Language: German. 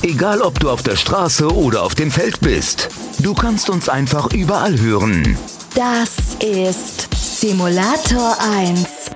Egal, ob du auf der Straße oder auf dem Feld bist. Du kannst uns einfach überall hören. Das ist Simulator 1.